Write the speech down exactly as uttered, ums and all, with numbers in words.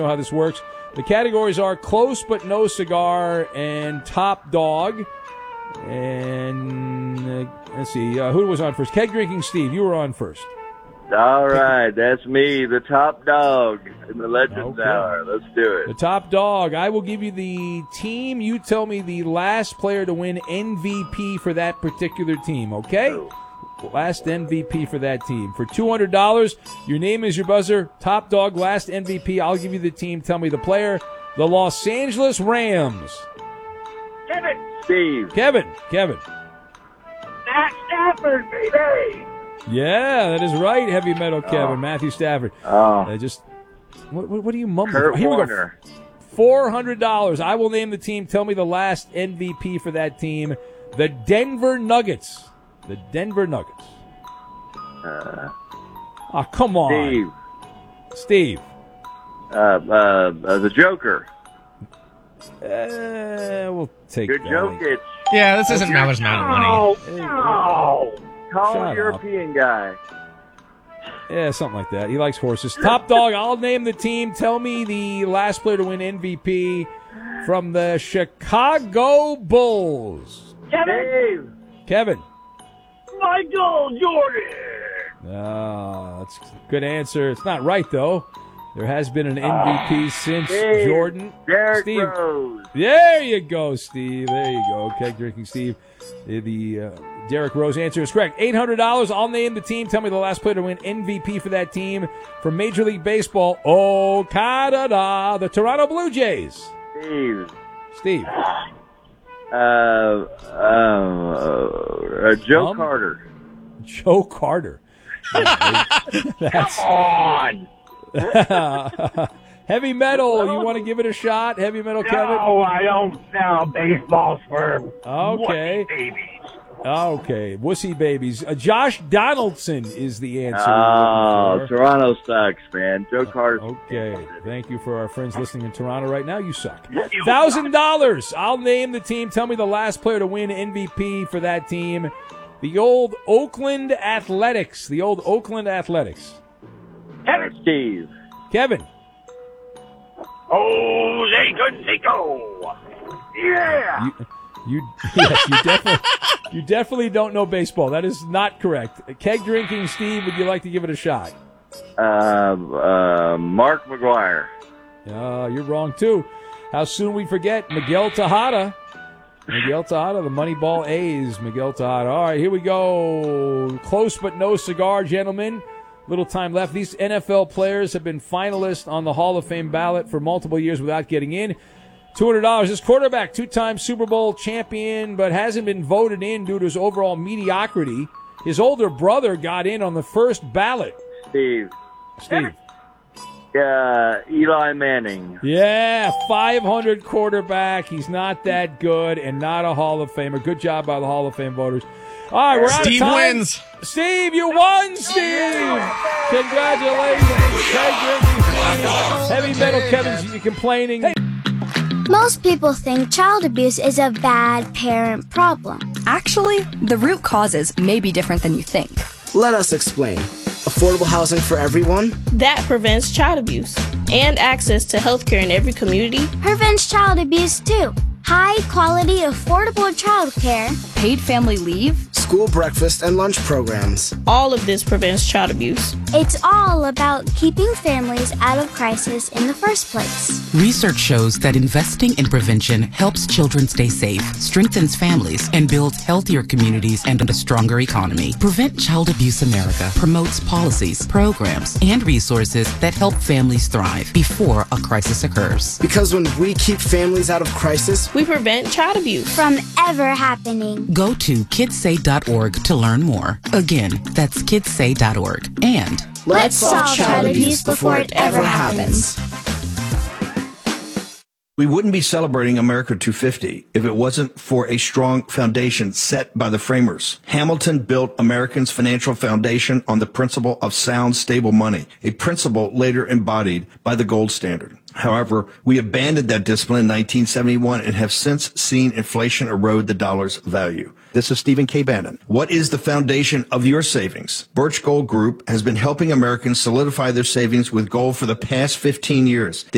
know how this works. The categories are close but no cigar and top dog. And uh, let's see, uh, who was on first? Keg Drinking Steve, you were on first. All right, that's me, the top dog in the Legends Okay. Hour. Let's do it. The top dog. I will give you the team. You tell me the last player to win M V P for that particular team, okay? Last M V P for that team. For two hundred dollars, your name is your buzzer. Top dog, last M V P. I'll give you the team. Tell me the player. The Los Angeles Rams. Kevin. Steve. Kevin. Kevin. Matt Stafford, baby. Yeah, that is right. Heavy metal Kevin. Oh. Matthew Stafford. Oh, Uh, just what, what, what are you mumbling? Kurt Here we go. Warner. four hundred dollars. I will name the team. Tell me the last M V P for that team. The Denver Nuggets. The Denver Nuggets. Uh, Oh, come on. Steve. Steve. Uh, uh, uh, the Joker. Uh, we'll take Good that. Jokic. Yeah, this isn't Malice Mountain money. Oh, no. Tall Shut up. European guy. Yeah, something like that. He likes horses. Top dog, I'll name the team. Tell me the last player to win M V P from the Chicago Bulls. Kevin. Dave. Kevin. Michael Jordan. Ah, that's a good answer. It's not right, though. There has been an M V P since Dave. Jordan. Derrick Steve. Rose. There you go, Steve. There you go. Keg Drinking Steve. The, the uh, Derrick Rose answer is correct. eight hundred dollars. I'll name the team. Tell me the last player to win M V P for that team. From Major League Baseball, oh, Canada, the Toronto Blue Jays. Steve. Steve. Uh, um, uh, Joe Um, Carter. Joe Carter. That's On. heavy metal. You want to give it a shot? Heavy metal, Kevin? No, I don't sell baseballs for Okay. wussy babies. Okay. Wussy babies. Uh, Josh Donaldson is the answer. Oh, we're looking for. Toronto sucks, man. Joe Carter. Okay. Thank you for our friends listening in Toronto right now. You suck. one thousand dollars. I'll name the team. Tell me the last player to win M V P for that team. The old Oakland Athletics. The old Oakland Athletics. Kevin. Steve. Kevin. Jose Canseco. Yeah. You, you, yes, you definitely, you definitely don't know baseball. That is not correct. Keg Drinking Steve, would you like to give it a shot? Uh, uh, Mark McGuire. Uh, you're wrong, too. How soon we forget Miguel Tejada. Miguel Tejada, the Moneyball A's. Miguel Tejada. All right, here we go. Close but no cigar, gentlemen. Little time left. These N F L players have been finalists on the Hall of Fame ballot for multiple years without getting in. two hundred dollars. This quarterback, two-time Super Bowl champion, but hasn't been voted in due to his overall mediocrity. His older brother got in on the first ballot. Steve. Steve. Uh, Eli Manning. Yeah, five hundred quarterback. He's not that good and not a Hall of Famer. Good job by the Hall of Fame voters. All right, we're out Steve of time. wins. Steve, you won, Steve. Congratulations. Heavy metal Kevin's you complaining. Hey. Most people think child abuse is a bad parent problem. Actually, the root causes may be different than you think. Let us explain. Affordable housing for everyone? That prevents child abuse and access to healthcare in every community. Prevents child abuse too. High quality, affordable child care. Paid family leave. School breakfast and lunch programs. All of this prevents child abuse. It's all about keeping families out of crisis in the first place. Research shows that investing in prevention helps children stay safe, strengthens families, and builds healthier communities and a stronger economy. Prevent Child Abuse America promotes policies, programs, and resources that help families thrive before a crisis occurs. Because when we keep families out of crisis, we prevent child abuse from ever happening. Go to kids say dot org to learn more. Again, that's kids say dot org. And let's solve child abuse before it ever happens. We wouldn't be celebrating America two fifty if it wasn't for a strong foundation set by the framers. Hamilton built Americans' financial foundation on the principle of sound, stable money, a principle later embodied by the gold standard. However, we abandoned that discipline in nineteen seventy-one and have since seen inflation erode the dollar's value. This is Stephen K. Bannon. What is the foundation of your savings? Birch Gold Group has been helping Americans solidify their savings with gold for the past fifteen years. They